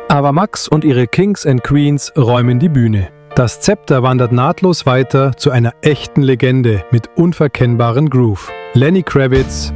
Ava Max und ihre Kings and Queens räumen die Bühne. Das Zepter wandert nahtlos weiter zu einer echten Legende mit unverkennbaren Groove. Lenny Kravitz